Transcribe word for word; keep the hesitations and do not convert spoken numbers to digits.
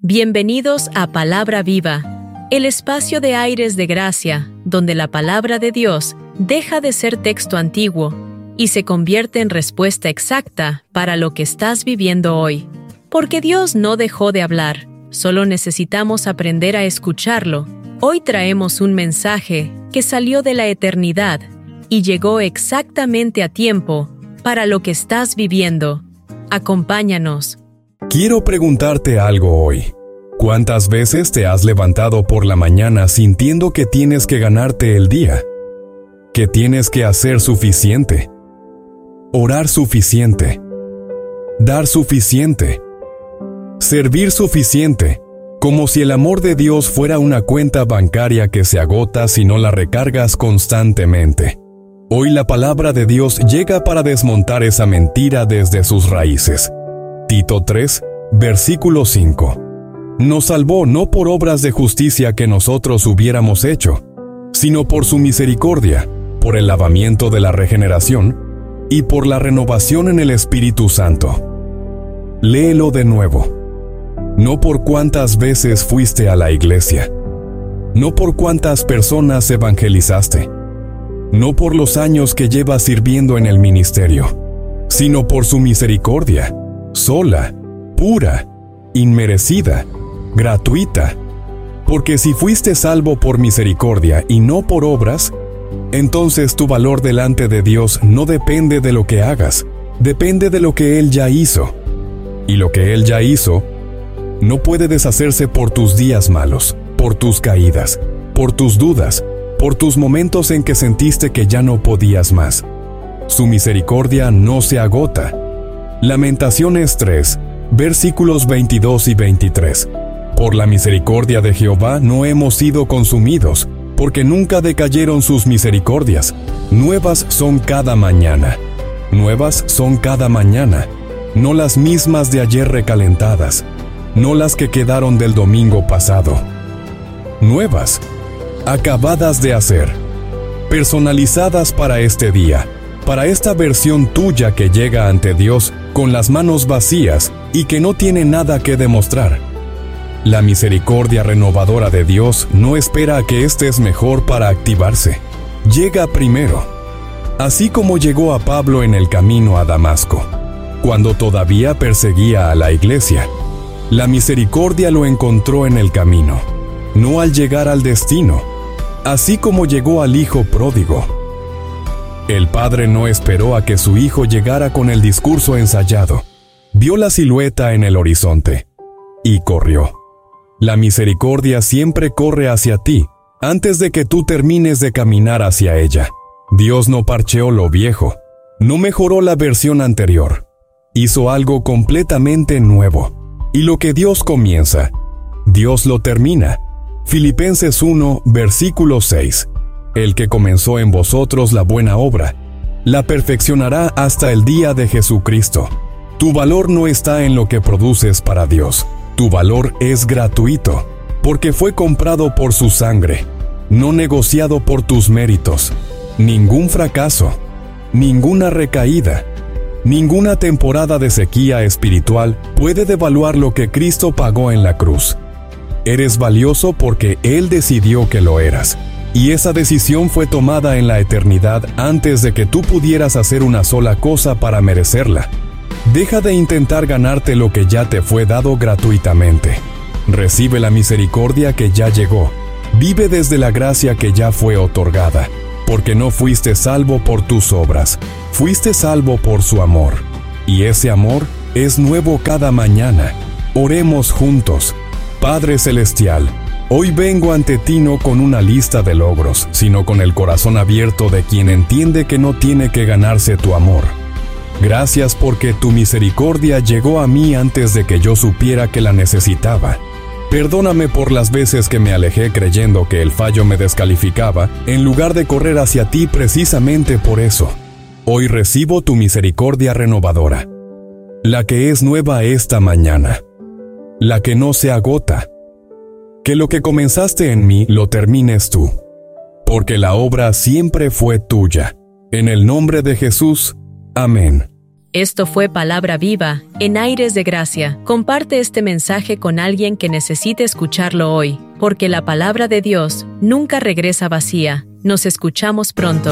Bienvenidos a Palabra Viva, el espacio de aires de gracia, donde la palabra de Dios deja de ser texto antiguo y se convierte en respuesta exacta para lo que estás viviendo hoy. Porque Dios no dejó de hablar, solo necesitamos aprender a escucharlo. Hoy traemos un mensaje que salió de la eternidad y llegó exactamente a tiempo para lo que estás viviendo. Acompáñanos. Quiero preguntarte algo hoy. ¿Cuántas veces te has levantado por la mañana sintiendo que tienes que ganarte el día? ¿Que tienes que hacer suficiente? Orar suficiente. Dar suficiente. Servir suficiente. Como si el amor de Dios fuera una cuenta bancaria que se agota si no la recargas constantemente. Hoy la palabra de Dios llega para desmontar esa mentira desde sus raíces. Tito tres, versículo cinco. Nos salvó no por obras de justicia que nosotros hubiéramos hecho, sino por su misericordia, por el lavamiento de la regeneración y por la renovación en el Espíritu Santo. Léelo de nuevo. No por cuántas veces fuiste a la iglesia, no por cuántas personas evangelizaste, no por los años que llevas sirviendo en el ministerio, sino por su misericordia, sola, pura, inmerecida, gratuita. Porque si fuiste salvo por misericordia y no por obras, entonces tu valor delante de Dios no depende de lo que hagas, depende de lo que Él ya hizo. Y lo que Él ya hizo no puede deshacerse por tus días malos, por tus caídas, por tus dudas, por tus momentos en que sentiste que ya no podías más. Su misericordia no se agota. Lamentaciones tres, versículos veintidós y veintitrés. Por la misericordia de Jehová no hemos sido consumidos, porque nunca decayeron sus misericordias. Nuevas son cada mañana. Nuevas son cada mañana. No las mismas de ayer recalentadas, no las que quedaron del domingo pasado. Nuevas, acabadas de hacer, personalizadas para este día, para esta versión tuya que llega ante Dios con las manos vacías y que no tiene nada que demostrar. La misericordia renovadora de Dios no espera a que estés mejor para activarse. Llega primero, así como llegó a Pablo en el camino a Damasco, cuando todavía perseguía a la iglesia. La misericordia lo encontró en el camino, no al llegar al destino, así como llegó al hijo pródigo. El padre no esperó a que su hijo llegara con el discurso ensayado. Vio la silueta en el horizonte y corrió. La misericordia siempre corre hacia ti, antes de que tú termines de caminar hacia ella. Dios no parcheó lo viejo, no mejoró la versión anterior. Hizo algo completamente nuevo. Y lo que Dios comienza, Dios lo termina. Filipenses uno, versículo seis. El que comenzó en vosotros la buena obra, la perfeccionará hasta el día de Jesucristo. Tu valor no está en lo que produces para Dios. Tu valor es gratuito, porque fue comprado por su sangre, no negociado por tus méritos. Ningún fracaso, ninguna recaída, ninguna temporada de sequía espiritual puede devaluar lo que Cristo pagó en la cruz. Eres valioso porque Él decidió que lo eras, y esa decisión fue tomada en la eternidad antes de que tú pudieras hacer una sola cosa para merecerla. Deja de intentar ganarte lo que ya te fue dado gratuitamente. Recibe la misericordia que ya llegó. Vive desde la gracia que ya fue otorgada, porque no fuiste salvo por tus obras, fuiste salvo por su amor. Y ese amor es nuevo cada mañana. Oremos juntos. Padre Celestial, hoy vengo ante ti no con una lista de logros, sino con el corazón abierto de quien entiende que no tiene que ganarse tu amor. Gracias porque tu misericordia llegó a mí antes de que yo supiera que la necesitaba. Perdóname por las veces que me alejé creyendo que el fallo me descalificaba, en lugar de correr hacia ti precisamente por eso. Hoy recibo tu misericordia renovadora, la que es nueva esta mañana, la que no se agota. Que lo que comenzaste en mí lo termines tú, porque la obra siempre fue tuya. En el nombre de Jesús, amén. Esto fue Palabra Viva, en Aires de Gracia. Comparte este mensaje con alguien que necesite escucharlo hoy, porque la palabra de Dios nunca regresa vacía. Nos escuchamos pronto.